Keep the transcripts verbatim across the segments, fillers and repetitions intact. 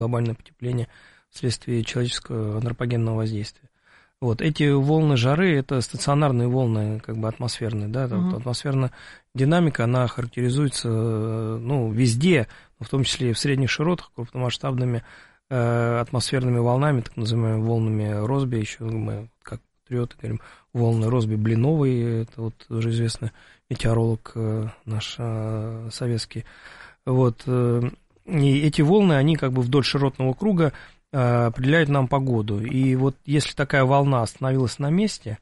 глобальное потепление вследствие человеческого антропогенного воздействия. Вот, эти волны жары, это стационарные волны, как бы атмосферные, да, uh-huh. атмосферная динамика, она характеризуется, ну, везде, в том числе и в средних широтах, крупномасштабными э, атмосферными волнами, так называемыми волнами Россби, еще мы, как патриоты, говорим, волны Россби-Блиновой, это вот уже известный метеоролог э, наш э, советский, вот, э, и эти волны, они как бы вдоль широтного круга определяют нам погоду. И вот если такая волна остановилась на месте,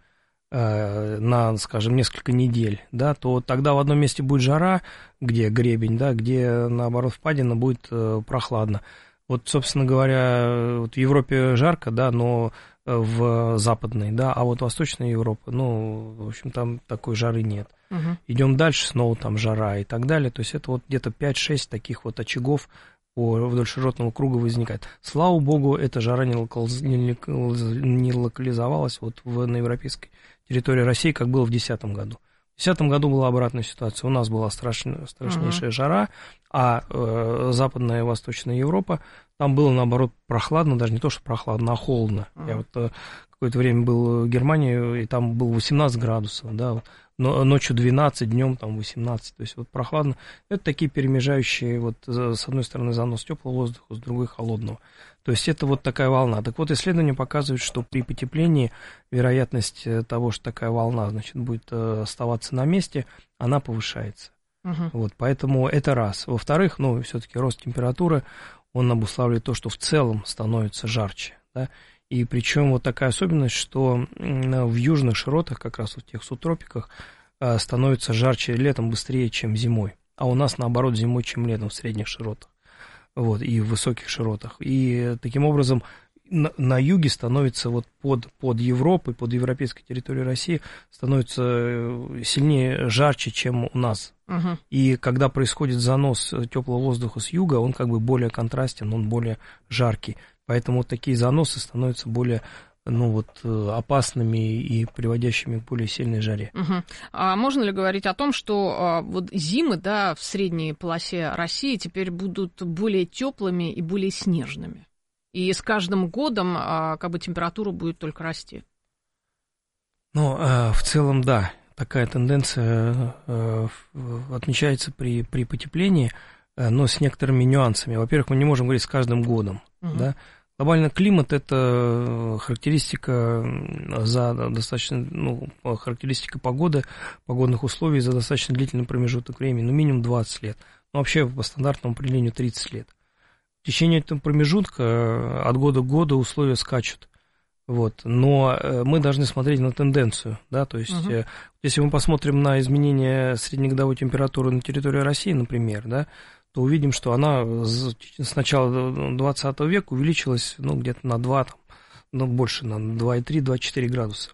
на, скажем, несколько недель, да, то тогда в одном месте будет жара, где гребень, да, где, наоборот, впадина, будет прохладно. Вот, собственно говоря, вот в Европе жарко, да, но в западной, да, а вот Восточная Европа, ну, в общем, там такой жары нет. Угу. Идем дальше, снова там жара и так далее. То есть это вот где-то пять-шесть таких вот очагов вдоль широтного круга возникает. Слава богу, эта жара не, локализ... не локализовалась вот в, на европейской территории России, как было в две тысячи десятом году. В две тысячи десятом году была обратная ситуация. У нас была страшная, страшнейшая uh-huh. жара, а э, Западная и Восточная Европа, там было, наоборот, прохладно, даже не то, что прохладно, а холодно. Uh-huh. Я вот э, какое-то время был в Германии, и там было восемнадцать градусов, да, но ночью двенадцать, днем там восемнадцать, то есть вот прохладно. Это такие перемежающие, вот с одной стороны занос теплого воздуха, с другой холодного. То есть это вот такая волна. Так вот, исследования показывают, что при потеплении вероятность того, что такая волна, значит, будет оставаться на месте, она повышается. Uh-huh. Вот, поэтому это раз. Во-вторых, ну, все-таки рост температуры, он обуславливает то, что в целом становится жарче, да. И причем вот такая особенность, что в южных широтах, как раз в тех субтропиках, становится жарче летом быстрее, чем зимой. А у нас, наоборот, зимой, чем летом в средних широтах. Вот, и в высоких широтах. И таким образом на, на юге становится вот под, под Европой, под европейской территорией России, становится сильнее, жарче, чем у нас. Uh-huh. И когда происходит занос теплого воздуха с юга, он как бы более контрастен, он более жаркий. Поэтому вот такие заносы становятся более, ну, вот, опасными и приводящими к более сильной жаре. Угу. А можно ли говорить о том, что а, вот зимы, да, в средней полосе России теперь будут более теплыми и более снежными? И с каждым годом а, как бы температура будет только расти? Ну, а, в целом, да, такая тенденция а, отмечается при, при потеплении, а, но с некоторыми нюансами. Во-первых, мы не можем говорить с каждым годом, угу. да. Глобальный климат – это характеристика за достаточно, ну, характеристика погоды, погодных условий за достаточно длительный промежуток времени, ну, минимум двадцать лет. Ну, вообще, по стандартному определению тридцать лет. В течение этого промежутка от года к году условия скачут. Вот. Но мы должны смотреть на тенденцию, да, то есть, uh-huh. если мы посмотрим на изменение среднегодовой температуры на территории России, например, да, то увидим, что она с начала двадцатого века увеличилась, ну, где-то на два, там, ну, больше, на два и три - два и четыре градуса,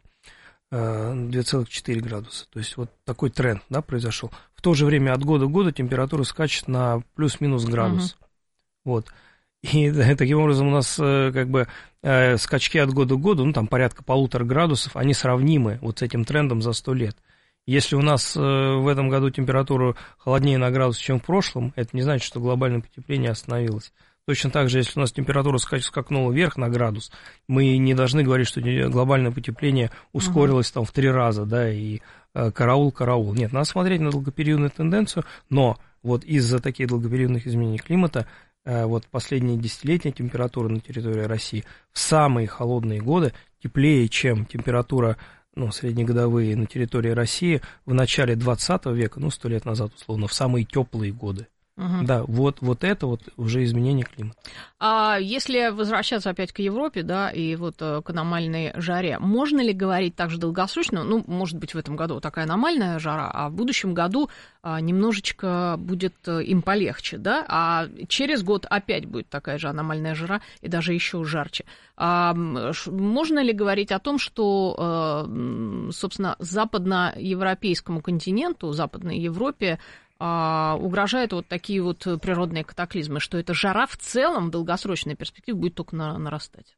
два целых четыре градуса. То есть вот такой тренд, да, произошел. В то же время от года к году температура скачет на плюс-минус градус. Uh-huh. Вот. И таким образом у нас как бы скачки от года к году, ну, там порядка полутора градусов, они сравнимы вот с этим трендом за сто лет. Если у нас в этом году температура холоднее на градус, чем в прошлом, это не значит, что глобальное потепление остановилось. Точно так же, если у нас температура скакнула вверх на градус, мы не должны говорить, что глобальное потепление ускорилось там в три раза, да, и караул, караул. Нет, надо смотреть на долгопериодную тенденцию, но вот из-за таких долгопериодных изменений климата вот последние десятилетия температура на территории России в самые холодные годы теплее, чем температура, ну, среднегодовые на территории России в начале двадцатого века, ну, сто лет назад, условно, в самые теплые годы. Угу. Да, вот, вот это вот уже изменение климата. А если возвращаться опять к Европе, да, и вот к аномальной жаре, можно ли говорить также долгосрочно, ну, может быть, в этом году такая аномальная жара, а в будущем году немножечко будет им полегче, да, а через год опять будет такая же аномальная жара и даже еще жарче. А можно ли говорить о том, что, собственно, западноевропейскому континенту, Западной Европе угрожают вот такие вот природные катаклизмы, что эта жара в целом в долгосрочной перспективе будет только нарастать?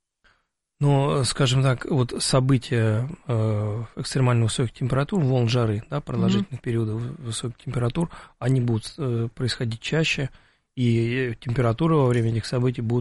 Ну, скажем так, вот события э, экстремально высоких температур, волн жары, да, продолжительных mm-hmm. периодов высоких температур, они будут э, происходить чаще, и температура во время этих событий будет